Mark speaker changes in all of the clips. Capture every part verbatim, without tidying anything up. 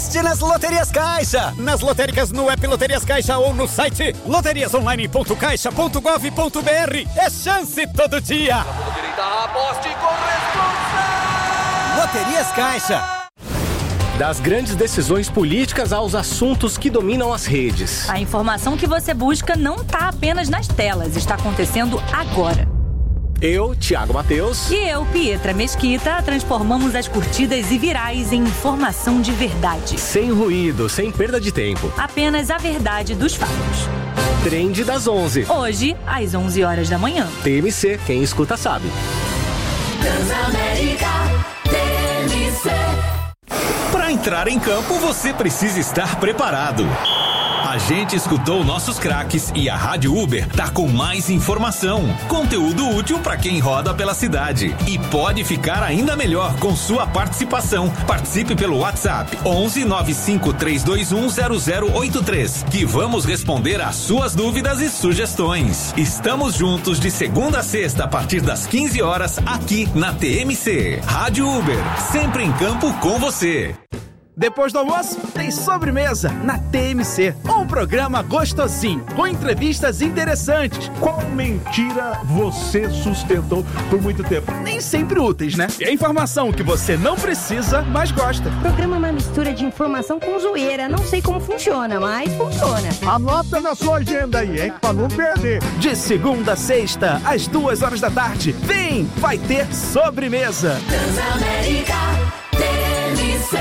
Speaker 1: Aposte nas Loterias Caixa. Nas lotéricas, no app Loterias Caixa ou no site loterias online ponto caixa ponto gov ponto br. É chance todo dia.
Speaker 2: Aposte com responsa.
Speaker 1: Loterias Caixa.
Speaker 3: Das grandes decisões políticas aos assuntos que dominam as redes.
Speaker 4: A informação que você busca não está apenas nas telas, está acontecendo agora.
Speaker 3: Eu, Thiago Mateus.
Speaker 4: E eu, Pietra Mesquita, transformamos as curtidas e virais em informação de verdade.
Speaker 3: Sem ruído, sem perda de tempo.
Speaker 4: Apenas a verdade dos fatos.
Speaker 3: Trend das onze.
Speaker 4: Hoje, às onze horas da manhã.
Speaker 3: T M C, quem escuta sabe.
Speaker 5: Transamérica, T M C.
Speaker 6: Para entrar em campo, você precisa estar preparado. A gente escutou nossos craques e a Rádio Uber tá com mais informação, conteúdo útil para quem roda pela cidade. E pode ficar ainda melhor com sua participação. Participe pelo WhatsApp onze nove cinco três dois um zero zero oito três, que vamos responder às suas dúvidas e sugestões. Estamos juntos de segunda a sexta a partir das quinze horas aqui na T M C. Rádio Uber, sempre em campo com você.
Speaker 7: Depois do almoço, tem sobremesa na T M C. Um programa gostosinho, com entrevistas interessantes.
Speaker 8: Qual mentira você sustentou por muito tempo?
Speaker 7: Nem sempre úteis, né? E a informação que você não precisa, mas gosta.
Speaker 9: O programa é uma mistura de informação com zoeira. Não sei como funciona, mas funciona.
Speaker 8: Anota na sua agenda aí, hein? Pra não perder.
Speaker 7: De segunda a sexta, às duas horas da tarde. Vem, vai ter sobremesa.
Speaker 5: Transamérica, T M C.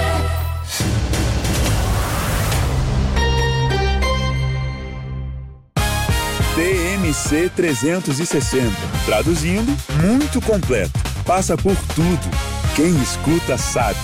Speaker 10: T M C trezentos e sessenta. Traduzindo, muito completo. Passa por tudo. Quem escuta sabe.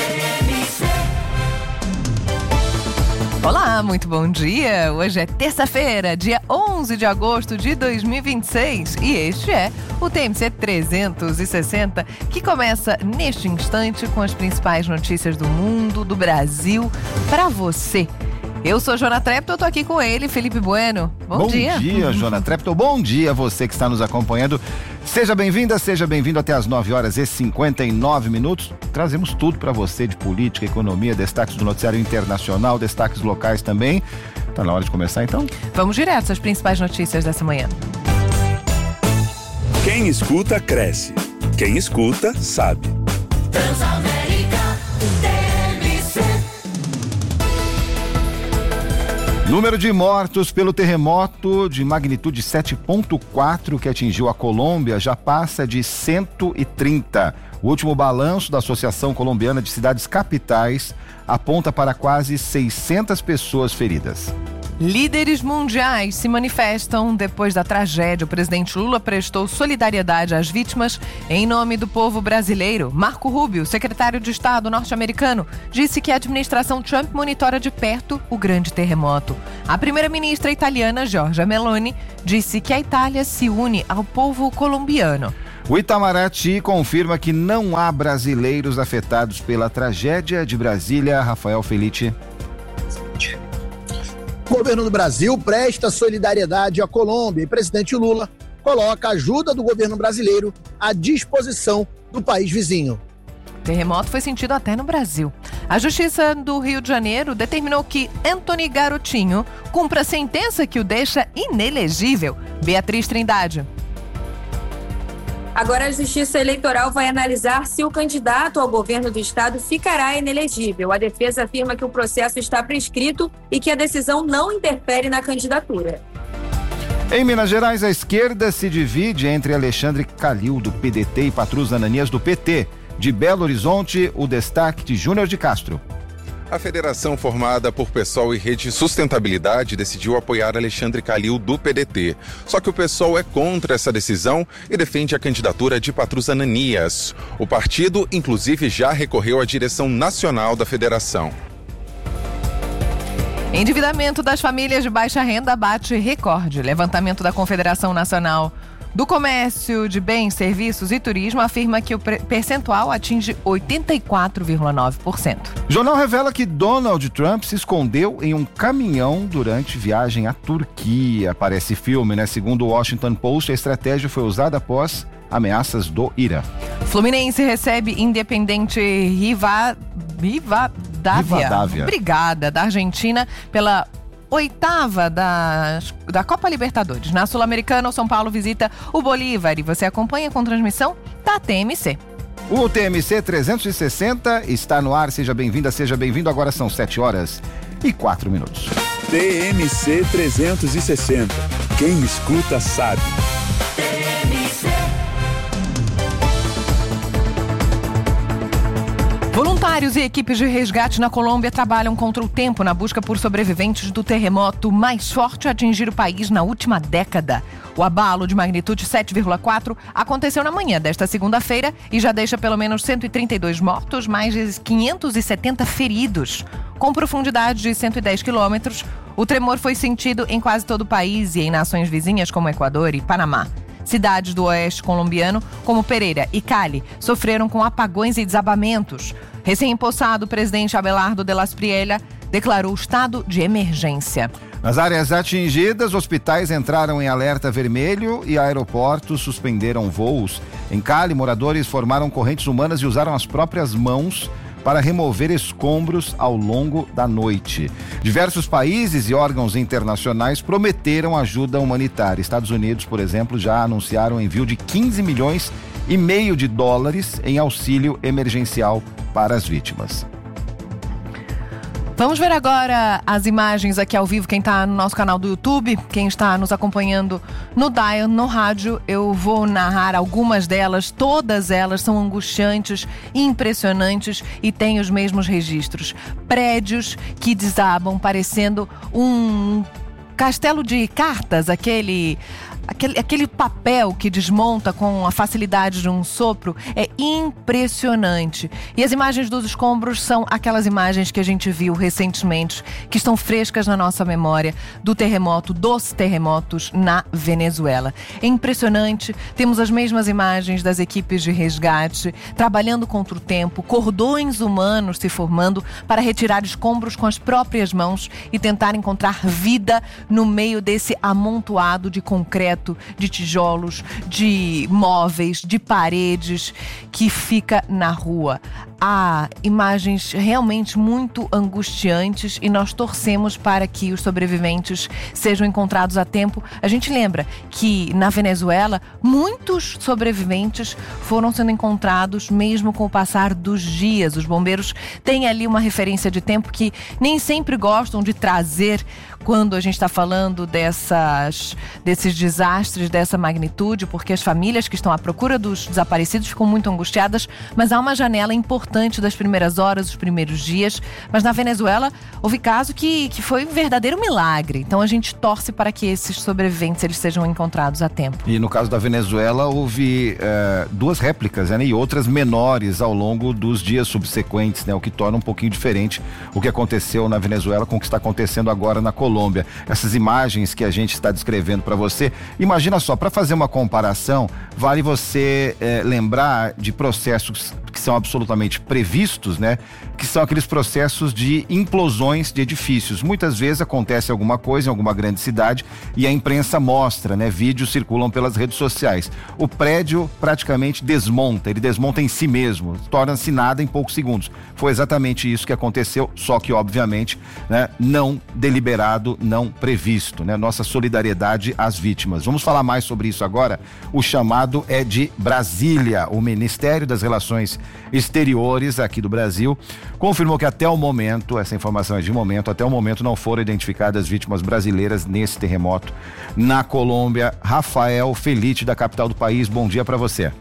Speaker 11: Olá, muito bom dia. Hoje é terça-feira, dia onze de agosto de dois mil e vinte e seis. E este é o T M C trezentos e sessenta, que começa neste instante com as principais notícias do mundo, do Brasil, para você. Eu sou Jona Trepton, eu tô aqui com ele, Felipe Bueno. Bom,
Speaker 12: bom
Speaker 11: dia.
Speaker 12: Bom dia, Jona Trepton. Bom dia a você que está nos acompanhando. Seja bem-vinda, seja bem-vindo até as nove horas e cinquenta e nove minutos. Trazemos tudo para você de política, economia, destaques do noticiário internacional, destaques locais também. Tá na hora de começar, então?
Speaker 11: Vamos direto às principais notícias dessa manhã.
Speaker 10: Quem escuta, cresce. Quem escuta, sabe.
Speaker 5: Transamérica, T M C.
Speaker 12: Número de mortos pelo terremoto de magnitude sete ponto quatro que atingiu a Colômbia já passa de cento e trinta. O último balanço da Associação Colombiana de Cidades Capitais aponta para quase seiscentas pessoas feridas.
Speaker 11: Líderes mundiais se manifestam depois da tragédia. O presidente Lula prestou solidariedade às vítimas em nome do povo brasileiro. Marco Rubio, secretário de Estado norte-americano, disse que a administração Trump monitora de perto o grande terremoto. A primeira-ministra italiana, Giorgia Meloni, disse que a Itália se une ao povo colombiano.
Speaker 12: O Itamaraty confirma que não há brasileiros afetados pela tragédia de Brasília. Rafael Felice.
Speaker 13: O governo do Brasil presta solidariedade à Colômbia e o presidente Lula coloca a ajuda do governo brasileiro à disposição do país vizinho.
Speaker 11: O terremoto foi sentido até no Brasil. A Justiça do Rio de Janeiro determinou que Antony Garotinho cumpra a sentença que o deixa inelegível. Beatriz Trindade.
Speaker 14: Agora a Justiça Eleitoral vai analisar se o candidato ao governo do estado ficará inelegível. A defesa afirma que o processo está prescrito e que a decisão não interfere na candidatura.
Speaker 12: Em Minas Gerais, a esquerda se divide entre Alexandre Calil, do P D T, e Patrus Ananias, do P T. De Belo Horizonte, o destaque de Júnior de Castro.
Speaker 15: A federação formada por PSOL e Rede Sustentabilidade decidiu apoiar Alexandre Calil do P D T. Só que o PSOL é contra essa decisão e defende a candidatura de Patrus Ananias. O partido, inclusive, já recorreu à direção nacional da federação.
Speaker 11: Endividamento das famílias de baixa renda bate recorde. Levantamento da Confederação Nacional do Comércio de Bens, Serviços e Turismo afirma que o percentual atinge oitenta e quatro vírgula nove por cento.
Speaker 12: Jornal revela que Donald Trump se escondeu em um caminhão durante viagem à Turquia. Parece filme, né? Segundo o Washington Post, a estratégia foi usada após ameaças do Irã.
Speaker 11: Fluminense recebe Independente Rivadavia Rivadavia.
Speaker 12: Rivadavia.
Speaker 11: Obrigada, da Argentina, pela oitava da, da Copa Libertadores. Na Sul-Americana, o São Paulo visita o Bolívar e você acompanha com transmissão da T M C.
Speaker 12: O T M C trezentos e sessenta está no ar. Seja bem-vinda, seja bem-vindo. Agora são sete horas e quatro minutos.
Speaker 10: T M C trezentos e sessenta. Quem escuta sabe.
Speaker 11: Voluntários e equipes de resgate na Colômbia trabalham contra o tempo na busca por sobreviventes do terremoto mais forte a atingir o país na última década. O abalo de magnitude sete vírgula quatro aconteceu na manhã desta segunda-feira e já deixa pelo menos cento e trinta e dois mortos, mais de quinhentos e setenta feridos. Com profundidade de cento e dez quilômetros, o tremor foi sentido em quase todo o país e em nações vizinhas como Equador e Panamá. Cidades do oeste colombiano, como Pereira e Cali, sofreram com apagões e desabamentos. Recém-empossado, o presidente Abelardo de las Priela declarou estado de emergência.
Speaker 12: Nas áreas atingidas, hospitais entraram em alerta vermelho e aeroportos suspenderam voos. Em Cali, moradores formaram correntes humanas e usaram as próprias mãos para remover escombros ao longo da noite. Diversos países e órgãos internacionais prometeram ajuda humanitária. Estados Unidos, por exemplo, já anunciaram o envio de quinze milhões e meio de dólares em auxílio emergencial para as vítimas.
Speaker 11: Vamos ver agora as imagens aqui ao vivo, quem está no nosso canal do YouTube, quem está nos acompanhando no Dial, no rádio. Eu vou narrar algumas delas, todas elas são angustiantes, impressionantes e têm os mesmos registros. Prédios que desabam parecendo um castelo de cartas, aquele... Aquele, aquele papel que desmonta com a facilidade de um sopro é impressionante. E as imagens dos escombros são aquelas imagens que a gente viu recentemente, que estão frescas na nossa memória, do terremoto, dos terremotos na Venezuela. É impressionante, temos as mesmas imagens das equipes de resgate, trabalhando contra o tempo, cordões humanos se formando para retirar escombros com as próprias mãos e tentar encontrar vida no meio desse amontoado de concreto, de tijolos, de móveis, de paredes que fica na rua. Há imagens realmente muito angustiantes e nós torcemos para que os sobreviventes sejam encontrados a tempo. A gente lembra que na Venezuela muitos sobreviventes foram sendo encontrados mesmo com o passar dos dias. Os bombeiros têm ali uma referência de tempo que nem sempre gostam de trazer quando a gente está falando dessas, desses desastres dessa magnitude, porque as famílias que estão à procura dos desaparecidos ficam muito angustiadas, mas há uma janela importante das primeiras horas, os primeiros dias. Mas na Venezuela houve caso que, que foi um verdadeiro milagre. Então a gente torce para que esses sobreviventes eles sejam encontrados a tempo.
Speaker 12: E no caso da Venezuela houve uh, duas réplicas, né, e outras menores ao longo dos dias subsequentes, né, o que torna um pouquinho diferente o que aconteceu na Venezuela com o que está acontecendo agora na Colômbia. Colômbia. Essas imagens que a gente está descrevendo para você, imagina só, para fazer uma comparação, vale você eh, lembrar de processos que são absolutamente previstos, né? Que são aqueles processos de implosões de edifícios. Muitas vezes acontece alguma coisa em alguma grande cidade e a imprensa mostra, né? Vídeos circulam pelas redes sociais. O prédio praticamente desmonta, ele desmonta em si mesmo, torna-se nada em poucos segundos. Foi exatamente isso que aconteceu, só que obviamente, né, não deliberado, não previsto, né? Nossa solidariedade às vítimas. Vamos falar mais sobre isso agora. O chamado é de Brasília. O Ministério das Relações Exteriores aqui do Brasil confirmou que até o momento, essa informação é de momento, até o momento não foram identificadas vítimas brasileiras nesse terremoto na Colômbia. Rafael Felite, da capital do país, bom dia para você.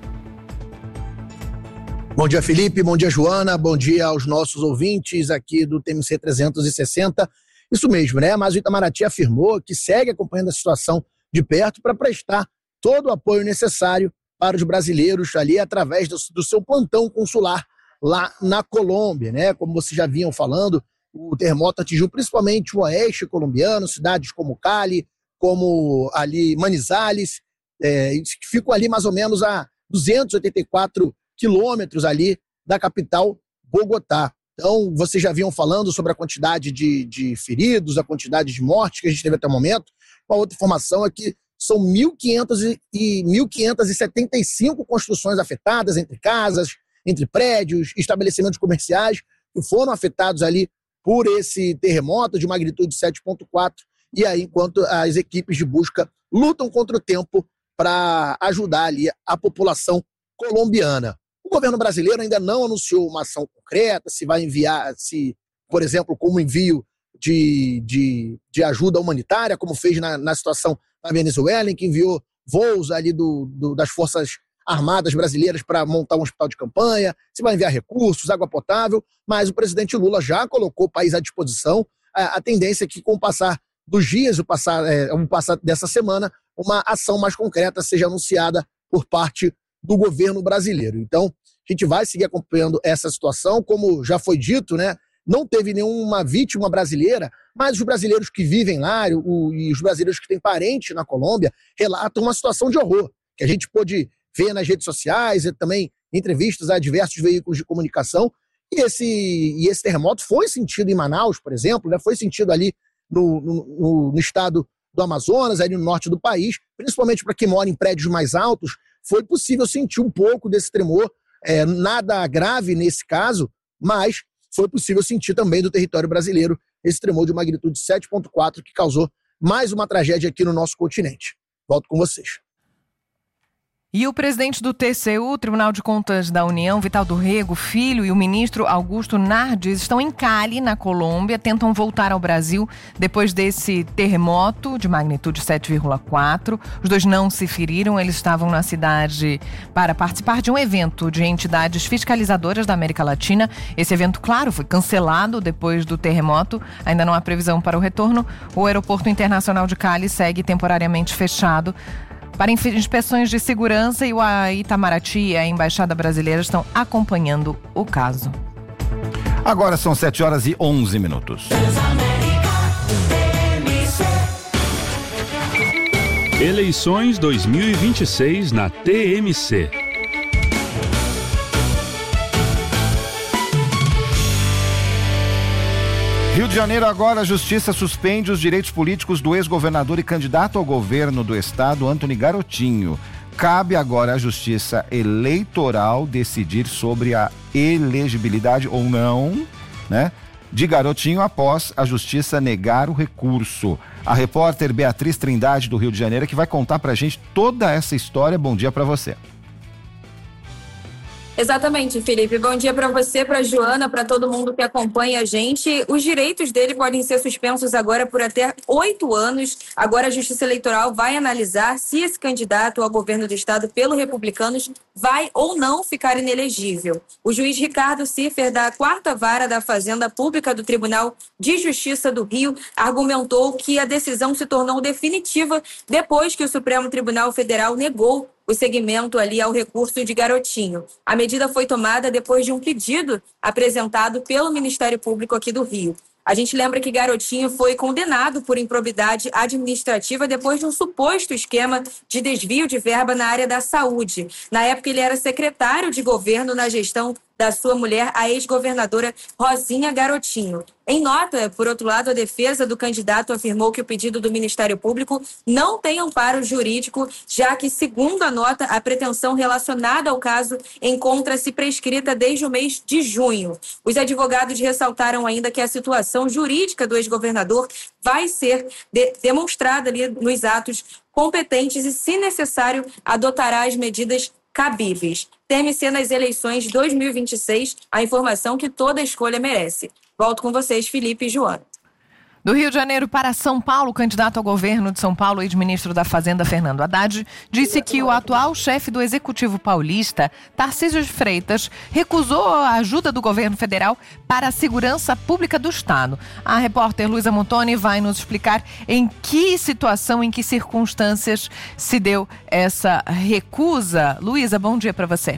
Speaker 13: Bom dia, Felipe, bom dia, Joana, bom dia aos nossos ouvintes aqui do T M C trezentos e sessenta. Isso mesmo, né? Mas o Itamaraty afirmou que segue acompanhando a situação de perto para prestar todo o apoio necessário para os brasileiros ali através do, do seu plantão consular lá na Colômbia, né? Como vocês já vinham falando, o terremoto atingiu principalmente o oeste colombiano, cidades como Cali, como ali Manizales, é, que ficam ali mais ou menos a duzentos e oitenta e quatro quilômetros ali da capital Bogotá. Então, vocês já vinham falando sobre a quantidade de, de feridos, a quantidade de mortes que a gente teve até o momento. Uma outra informação é que são mil quinhentas e setenta e cinco construções afetadas, entre casas, entre prédios, estabelecimentos comerciais. que foram afetados ali por esse terremoto de magnitude sete ponto quatro, e aí enquanto as equipes de busca lutam contra o tempo para ajudar ali a população colombiana. O governo brasileiro ainda não anunciou uma ação concreta, se vai enviar, se, por exemplo, como envio de, de, de ajuda humanitária, como fez na, na situação da Venezuela, em que enviou voos ali do, do, das Forças Armadas brasileiras para montar um hospital de campanha, se vai enviar recursos, água potável, mas o presidente Lula já colocou o país à disposição. A, a tendência é que, com o passar dos dias, o passar, é, o passar dessa semana, uma ação mais concreta seja anunciada por parte do governo brasileiro. Então, a gente vai seguir acompanhando essa situação. Como já foi dito, né, não teve nenhuma vítima brasileira, mas os brasileiros que vivem lá o, e os brasileiros que têm parente na Colômbia relatam uma situação de horror, que a gente pôde ver nas redes sociais e também entrevistas a diversos veículos de comunicação. E esse, e esse terremoto foi sentido em Manaus, por exemplo, né, foi sentido ali no, no, no estado do Amazonas, ali no norte do país, principalmente para quem mora em prédios mais altos, foi possível sentir um pouco desse tremor, é, nada grave nesse caso, mas foi possível sentir também do território brasileiro esse tremor de magnitude sete ponto quatro que causou mais uma tragédia aqui no nosso continente. Volto com vocês.
Speaker 11: E o presidente do T C U, Tribunal de Contas da União, Vital do Rego Filho, e o ministro Augusto Nardes estão em Cali, na Colômbia, tentam voltar ao Brasil depois desse terremoto de magnitude sete vírgula quatro. Os dois não se feriram, eles estavam na cidade para participar de um evento de entidades fiscalizadoras da América Latina. Esse evento, claro, foi cancelado depois do terremoto, ainda não há previsão para o retorno. O aeroporto internacional de Cali segue temporariamente fechado para inspeções de segurança, e o Itamaraty e a Embaixada Brasileira estão acompanhando o caso.
Speaker 12: Agora são sete horas e onze minutos.
Speaker 16: Eleições dois mil e vinte e seis na T M C.
Speaker 12: Rio de Janeiro agora, a Justiça suspende os direitos políticos do ex-governador e candidato ao governo do estado, Antony Garotinho. Cabe agora à Justiça Eleitoral decidir sobre a elegibilidade ou não, né, de Garotinho após a Justiça negar o recurso. A repórter Beatriz Trindade, do Rio de Janeiro, que vai contar pra gente toda essa história. Bom dia pra você.
Speaker 14: Exatamente, Felipe. Bom dia para você, para a Joana, para todo mundo que acompanha a gente. Os direitos dele podem ser suspensos agora por até oito anos. Agora a Justiça Eleitoral vai analisar se esse candidato ao governo do estado pelo Republicanos vai ou não ficar inelegível. O juiz Ricardo Ciffer, da quarta vara da Fazenda Pública do Tribunal de Justiça do Rio, argumentou que a decisão se tornou definitiva depois que o Supremo Tribunal Federal negou o segmento ali ao recurso de Garotinho. A medida foi tomada depois de um pedido apresentado pelo Ministério Público aqui do Rio. A gente lembra que Garotinho foi condenado por improbidade administrativa depois de um suposto esquema de desvio de verba na área da saúde. Na época, ele era secretário de governo na gestão da sua mulher, a ex-governadora Rosinha Garotinho. Em nota, por outro lado, a defesa do candidato afirmou que o pedido do Ministério Público não tem amparo jurídico, já que, segundo a nota, a pretensão relacionada ao caso encontra-se prescrita desde o mês de junho. Os advogados ressaltaram ainda que a situação jurídica do ex-governador vai ser de- demonstrada ali nos atos competentes e, se necessário, adotará as medidas cabíveis. T M C nas eleições de dois mil e vinte e seis, a informação que toda escolha merece. Volto com vocês, Felipe e Joana.
Speaker 11: Do Rio de Janeiro para São Paulo, o candidato ao governo de São Paulo, ex-ministro da Fazenda, Fernando Haddad, disse que o atual chefe do Executivo paulista, Tarcísio de Freitas, recusou a ajuda do governo federal para a segurança pública do Estado. A repórter Luísa Montoni vai nos explicar em que situação, em que circunstâncias se deu essa recusa. Luísa, bom dia para você.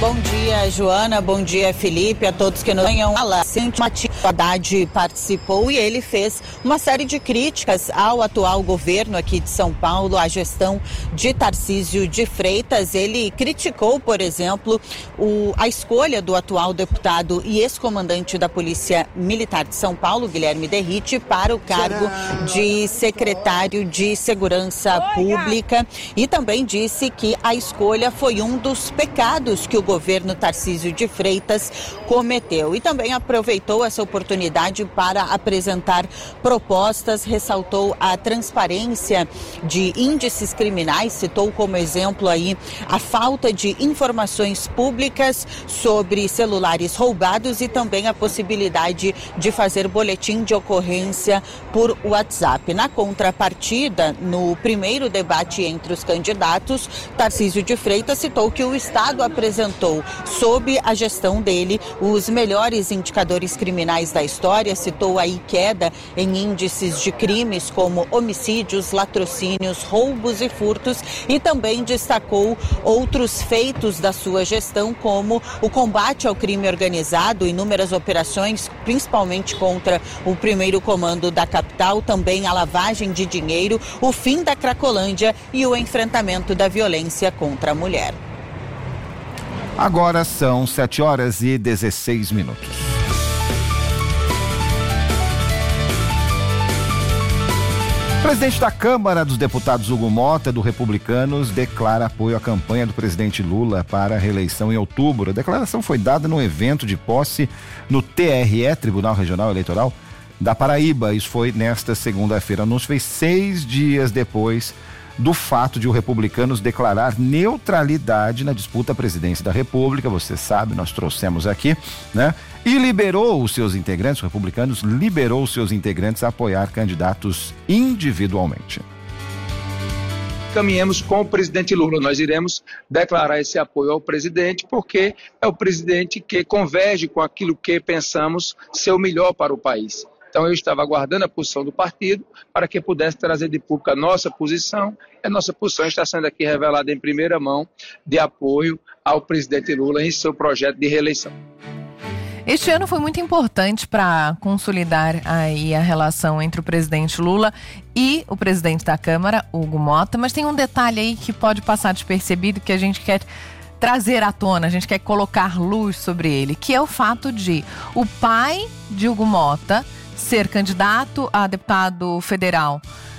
Speaker 17: Bom dia, Joana. Bom dia, Felipe. A todos que nos ganham. O Haddad participou e ele fez uma série de críticas ao atual governo aqui de São Paulo, à gestão de Tarcísio de Freitas. Ele criticou, por exemplo, o, a escolha do atual deputado e ex-comandante da Polícia Militar de São Paulo, Guilherme Derrite, para o cargo de secretário de Segurança Pública, e também disse que a escolha foi um dos pecados que o governo Tarcísio de Freitas cometeu. E também aproveitou essa oportunidade para apresentar propostas, ressaltou a transparência de índices criminais, citou como exemplo aí a falta de informações públicas sobre celulares roubados e também a possibilidade de fazer boletim de ocorrência por WhatsApp. Na contrapartida, no primeiro debate entre os candidatos, Tarcísio de Freitas citou que o Estado apresentou, sob a gestão dele, os melhores indicadores criminais da história, citou aí queda em índices de crimes como homicídios, latrocínios, roubos e furtos, e também destacou outros feitos da sua gestão, como o combate ao crime organizado, inúmeras operações, principalmente contra o primeiro comando da capital, também a lavagem de dinheiro, o fim da Cracolândia e o enfrentamento da violência contra a mulher.
Speaker 12: Agora são sete horas e dezesseis minutos. O presidente da Câmara dos Deputados, Hugo Mota, do Republicanos, declara apoio à campanha do presidente Lula para a reeleição em outubro. A declaração foi dada no evento de posse no T R E, Tribunal Regional Eleitoral da Paraíba. Isso foi nesta segunda-feira. O anúncio veio seis dias depois do fato de o Republicanos declarar neutralidade na disputa à presidência da República. Você sabe, nós trouxemos aqui, né? E liberou os seus integrantes, o Republicanos liberou os seus integrantes a apoiar candidatos individualmente.
Speaker 18: Caminhemos com o presidente Lula. Nós iremos declarar esse apoio ao presidente, porque é o presidente que converge com aquilo que pensamos ser o melhor para o país. Então eu estava aguardando a posição do partido para que pudesse trazer de público a nossa posição. A nossa posição está sendo aqui revelada em primeira mão de apoio ao presidente Lula em seu projeto de reeleição.
Speaker 11: Este ano foi muito importante para consolidar aí a relação entre o presidente Lula e o presidente da Câmara, Hugo Mota, mas tem um detalhe aí que pode passar despercebido que a gente quer trazer à tona, a gente quer colocar luz sobre ele, que é o fato de o pai de Hugo Mota ser candidato a deputado federal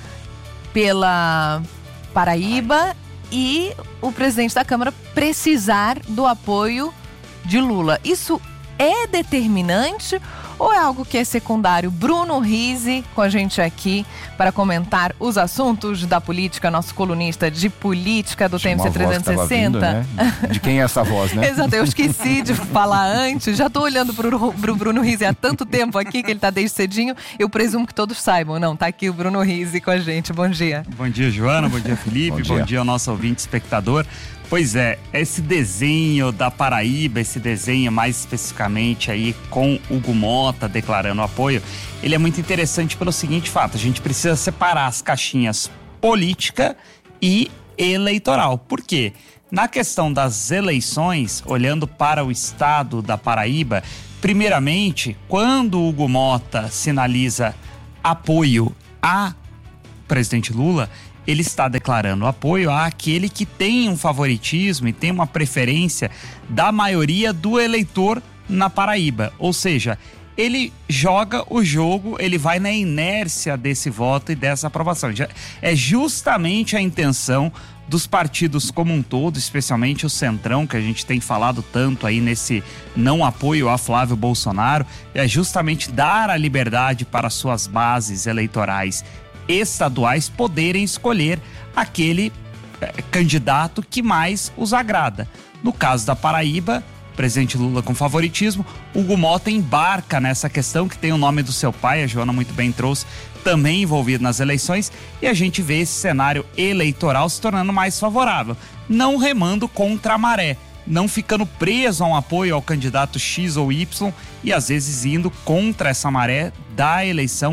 Speaker 11: pela Paraíba e o presidente da Câmara precisar do apoio de Lula. Isso é determinante ou é algo que é secundário? Bruno Rizzi com a gente aqui para comentar os assuntos da política, nosso colunista de política do T M C trezentos e sessenta. Vindo, né?
Speaker 12: De quem é essa voz, né?
Speaker 11: Exato, eu esqueci de falar antes, já estou olhando para o Bruno Rizzi há tanto tempo aqui, que ele está desde cedinho, eu presumo que todos saibam. Não, tá aqui o Bruno Rizzi com a gente, bom dia.
Speaker 19: Bom dia, Joana, bom dia, Felipe, bom dia, bom dia ao nosso ouvinte espectador. Pois é, esse desenho da Paraíba, esse desenho mais especificamente aí com Hugo Mota declarando apoio, ele é muito interessante pelo seguinte fato: a gente precisa separar as caixinhas política e eleitoral. Por quê? Na questão das eleições, olhando para o estado da Paraíba, primeiramente, quando o Hugo Mota sinaliza apoio a presidente Lula, ele está declarando apoio àquele que tem um favoritismo e tem uma preferência da maioria do eleitor na Paraíba. Ou seja, ele joga o jogo, ele vai na inércia desse voto e dessa aprovação. É justamente a intenção dos partidos como um todo, especialmente o Centrão, que a gente tem falado tanto aí nesse não apoio a Flávio Bolsonaro, é justamente dar a liberdade para suas bases eleitorais estaduais poderem escolher aquele eh, candidato que mais os agrada. No caso da Paraíba, presidente Lula com favoritismo, Hugo Mota embarca nessa questão que tem o nome do seu pai, a Joana muito bem trouxe, também envolvido nas eleições, e a gente vê esse cenário eleitoral se tornando mais favorável, não remando contra a maré, não ficando preso a um apoio ao candidato X ou Y e às vezes indo contra essa maré da eleição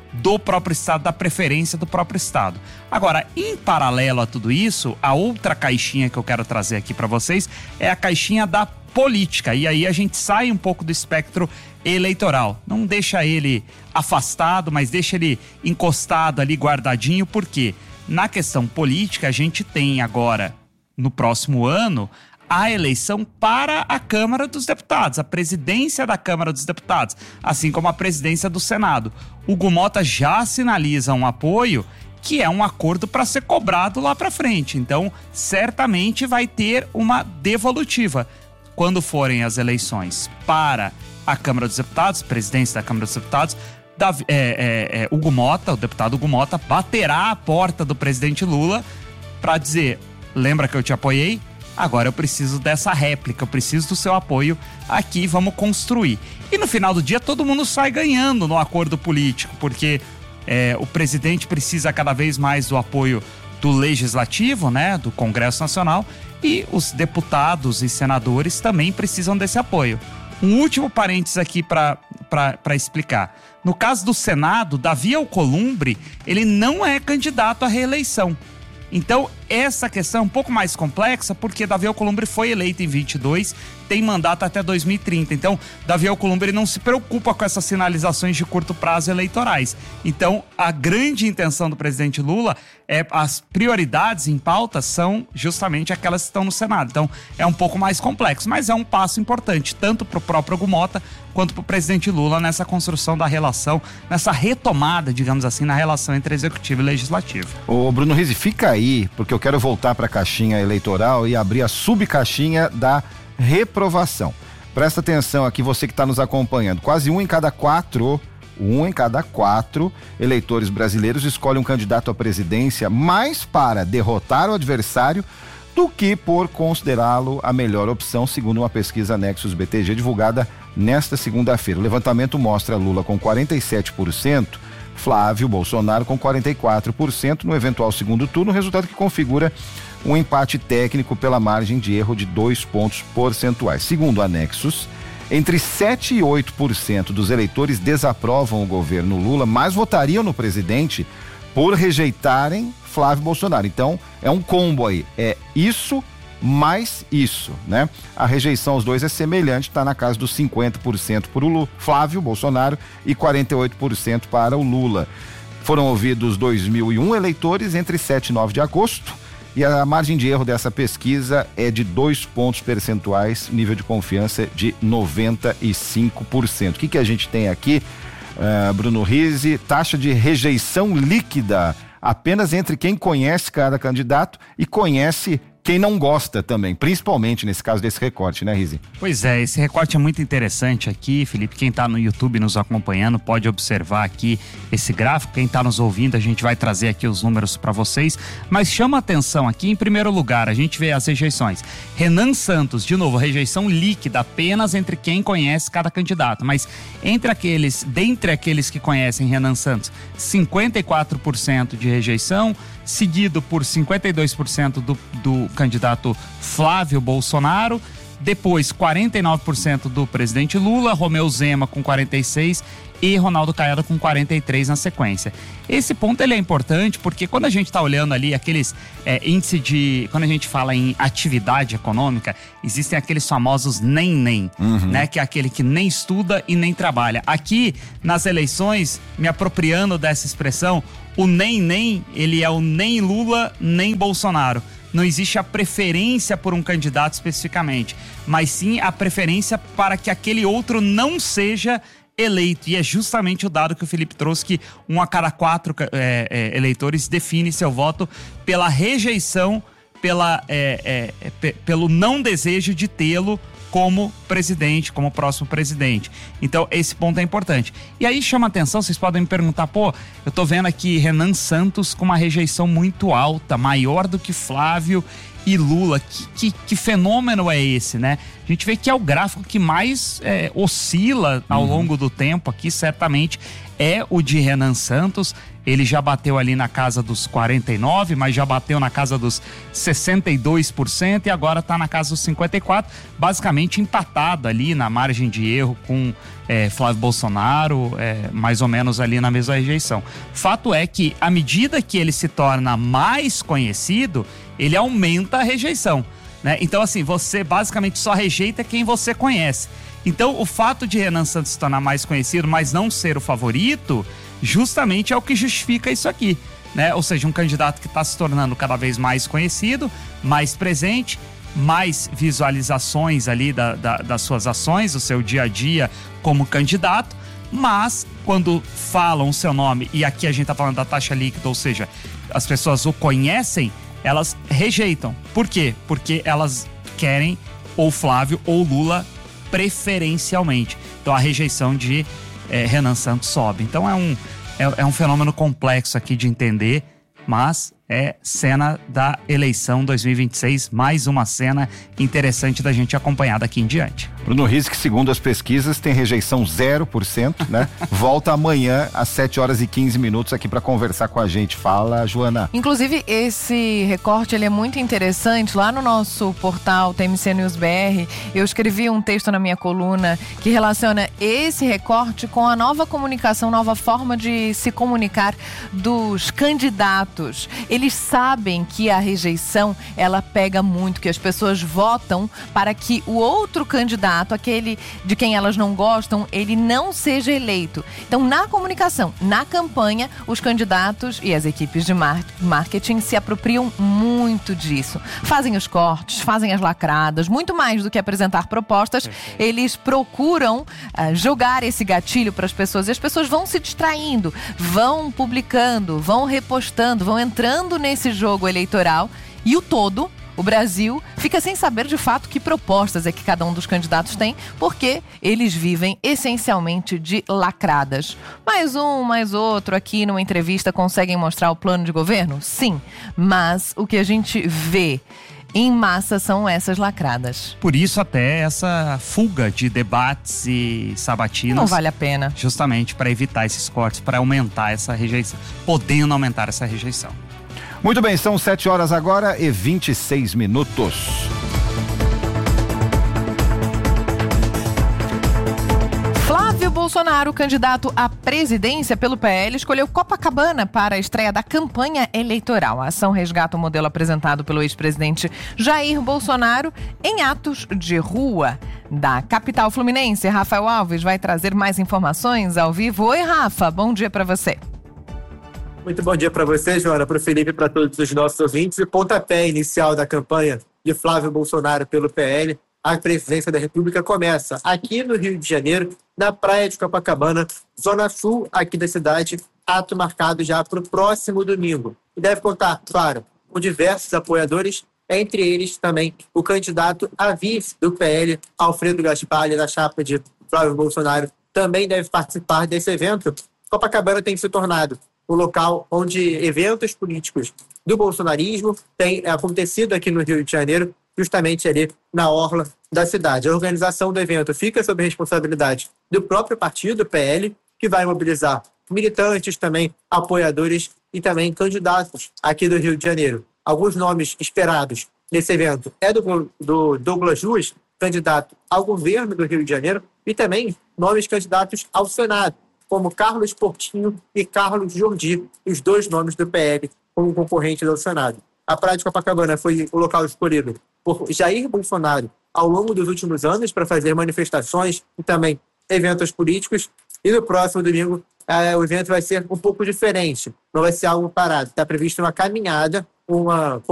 Speaker 19: do próprio estado, da preferência do próprio estado. Agora, em paralelo a tudo isso, a outra caixinha que eu quero trazer aqui para vocês é a caixinha da política, e aí a gente sai um pouco do espectro eleitoral, não deixa ele afastado, mas deixa ele encostado ali, guardadinho, porque na questão política a gente tem agora, no próximo ano, a eleição para a Câmara dos Deputados, a presidência da Câmara dos Deputados, assim como a presidência do Senado. O Hugo Motta já sinaliza um apoio que é um acordo para ser cobrado lá para frente, então certamente vai ter uma devolutiva. Quando forem as eleições para a Câmara dos Deputados, presidência da Câmara dos Deputados, Davi, é, é, é, Hugo Motta, o deputado Hugo Motta, baterá a porta do presidente Lula para dizer, lembra que eu te apoiei? Agora eu preciso dessa réplica, eu preciso do seu apoio aqui, vamos construir. E no final do dia todo mundo sai ganhando no acordo político, porque é, o presidente precisa cada vez mais do apoio do Legislativo, né, do Congresso Nacional, e os deputados e senadores também precisam desse apoio. Um último parênteses aqui para explicar. No caso do Senado, Davi Alcolumbre, ele não é candidato à reeleição. Então, essa questão é um pouco mais complexa, porque Davi Alcolumbre foi eleito em vinte e dois, tem mandato até dois mil e trinta. Então, Davi Alcolumbre não se preocupa com essas sinalizações de curto prazo eleitorais. Então, a grande intenção do presidente Lula é, as prioridades em pauta são justamente aquelas que estão no Senado. Então, é um pouco mais complexo, mas é um passo importante, tanto para o próprio Hugo Motta, quanto para o presidente Lula nessa construção da relação, nessa retomada, digamos assim, na relação entre executivo e legislativo.
Speaker 12: Ô Bruno Rizzi, fica aí, porque eu quero voltar para a caixinha eleitoral e abrir a subcaixinha da reprovação. Presta atenção aqui, você que está nos acompanhando. Quase um em cada quatro, um em cada quatro eleitores brasileiros escolhe um candidato à presidência mais para derrotar o adversário do que por considerá-lo a melhor opção, segundo uma pesquisa Nexus B T G divulgada nesta segunda-feira. O levantamento mostra Lula com quarenta e sete por cento, Flávio Bolsonaro com quarenta e quatro por cento no eventual segundo turno, resultado que configura um empate técnico pela margem de erro de dois pontos percentuais. Segundo a Nexus, entre sete e oito por cento dos eleitores desaprovam o governo Lula, mas votariam no presidente por rejeitarem Flávio Bolsonaro. Então, é um combo aí, é isso mais isso, né? A rejeição aos dois é semelhante, está na casa dos cinquenta por cento para o Flávio Bolsonaro e quarenta e oito por cento para o Lula. Foram ouvidos dois mil e um eleitores entre sete e nove de agosto e a margem de erro dessa pesquisa é de dois pontos percentuais, nível de confiança de noventa e cinco por cento. O que que a gente tem aqui, uh, Bruno Rizzi? Taxa de rejeição líquida apenas entre quem conhece cada candidato e conhece quem não gosta também, principalmente nesse caso desse recorte, né, Rizzi?
Speaker 19: Pois é, esse recorte é muito interessante aqui, Felipe. Quem está no YouTube nos acompanhando pode observar aqui esse gráfico. Quem está nos ouvindo, a gente vai trazer aqui os números para vocês. Mas chama atenção aqui, em primeiro lugar, a gente vê as rejeições. Renan Santos, de novo, rejeição líquida apenas entre quem conhece cada candidato. Mas entre aqueles, dentre aqueles que conhecem Renan Santos, cinquenta e quatro por cento de rejeição, seguido por cinquenta e dois por cento do, do candidato Flávio Bolsonaro, depois quarenta e nove por cento do presidente Lula, Romeu Zema com quarenta e seis por cento e Ronaldo Caiado com quarenta e três por cento na sequência. Esse ponto ele é importante porque quando a gente está olhando ali aqueles é, índice de, quando a gente fala em atividade econômica, existem aqueles famosos nem-nem, uhum. né? Que é aquele que nem estuda e nem trabalha. Aqui, nas eleições, me apropriando dessa expressão, o nem-nem, ele é o nem Lula, nem Bolsonaro. Não existe a preferência por um candidato especificamente, mas sim a preferência para que aquele outro não seja eleito. E é justamente o dado que o Felipe trouxe, que um a cada quatro é, é, eleitores define seu voto pela rejeição, pela, é, é, é, pelo não desejo de tê-lo como presidente, como próximo presidente. Então, esse ponto é importante. E aí chama atenção, vocês podem me perguntar, pô, eu tô vendo aqui Renan Santos com uma rejeição muito alta, maior do que Flávio e Lula. Que, que, que fenômeno é esse, né? A gente vê que é o gráfico que mais é, oscila ao uhum. longo do tempo aqui, certamente é o de Renan Santos. Ele já bateu ali na casa dos quarenta e nove, mas já bateu na casa dos sessenta e dois por cento e agora está na casa dos cinquenta e quatro por cento, basicamente empatado ali na margem de erro com é, Flávio Bolsonaro, é, mais ou menos ali na mesma rejeição. Fato é que, à medida que ele se torna mais conhecido, ele aumenta a rejeição, né? Então, assim, você basicamente só rejeita quem você conhece. Então, o fato de Renan Santos se tornar mais conhecido, mas não ser o favorito, justamente é o que justifica isso aqui, né? Ou seja, um candidato que está se tornando cada vez mais conhecido, mais presente, mais visualizações ali da, da, das suas ações, do seu dia a dia como candidato, mas quando falam o seu nome, e aqui a gente está falando da taxa líquida, ou seja, as pessoas o conhecem, elas rejeitam. Por quê? Porque elas querem ou Flávio ou Lula preferencialmente. Então a rejeição de é, Renan Santos sobe. Então é um, é, é um fenômeno complexo aqui de entender, mas é cena da eleição dois mil e vinte e seis, mais uma cena interessante da gente acompanhar daqui em diante.
Speaker 12: Bruno Rizzi, que segundo as pesquisas tem rejeição zero por cento, né? Volta amanhã às sete horas e quinze minutos aqui para conversar com a gente. Fala, Joana.
Speaker 11: Inclusive, esse recorte ele é muito interessante. Lá no nosso portal T M C News B R, eu escrevi um texto na minha coluna que relaciona esse recorte com a nova comunicação, nova forma de se comunicar dos candidatos. Eles sabem que a rejeição, ela pega muito, que as pessoas votam para que o outro candidato, aquele de quem elas não gostam, ele não seja eleito. Então, na comunicação, na campanha, os candidatos e as equipes de marketing se apropriam muito disso. Fazem os cortes, fazem as lacradas, muito mais do que apresentar propostas, eles procuram uh, jogar esse gatilho para as pessoas, e as pessoas vão se distraindo, vão publicando, vão repostando, vão entrando nesse jogo eleitoral, e o todo, o Brasil, fica sem saber de fato que propostas é que cada um dos candidatos tem, porque eles vivem essencialmente de lacradas. Mais um, mais outro aqui numa entrevista conseguem mostrar o plano de governo? Sim, mas o que a gente vê em massa são essas lacradas.
Speaker 19: Por isso até essa fuga de debates e sabatinas.
Speaker 11: Não vale a pena.
Speaker 19: Justamente para evitar esses cortes, para aumentar essa rejeição, podendo aumentar essa rejeição.
Speaker 12: Muito bem, são sete horas agora e vinte e seis minutos.
Speaker 11: Flávio Bolsonaro, candidato à presidência pelo P L, escolheu Copacabana para a estreia da campanha eleitoral. A ação resgata o modelo apresentado pelo ex-presidente Jair Bolsonaro em atos de rua da capital fluminense. Rafael Alves vai trazer mais informações ao vivo. Oi, Rafa, bom dia para você.
Speaker 20: Muito bom dia para você, Joana, para o Felipe e para todos os nossos ouvintes. O pontapé inicial da campanha de Flávio Bolsonaro pelo P L, a presidência da República, começa aqui no Rio de Janeiro, na praia de Copacabana, zona sul aqui da cidade, ato marcado já para o próximo domingo. E deve contar, claro, com diversos apoiadores, entre eles também o candidato a vice do P L, Alfredo Gaspar, da chapa de Flávio Bolsonaro, também deve participar desse evento. Copacabana tem se tornado o local onde eventos políticos do bolsonarismo têm acontecido aqui no Rio de Janeiro, justamente ali na orla da cidade. A organização do evento fica sob responsabilidade do próprio partido, P L, que vai mobilizar militantes também, apoiadores e também candidatos aqui do Rio de Janeiro. Alguns nomes esperados nesse evento é do, do Douglas Ruas, candidato ao governo do Rio de Janeiro, e também nomes candidatos ao Senado, como Carlos Portinho e Carlos Jordi, os dois nomes do P L como concorrentes ao Senado. A Praia de Copacabana foi o local escolhido por Jair Bolsonaro ao longo dos últimos anos para fazer manifestações e também eventos políticos. E no próximo domingo eh, o evento vai ser um pouco diferente, não vai ser algo parado. Está previsto uma caminhada, uma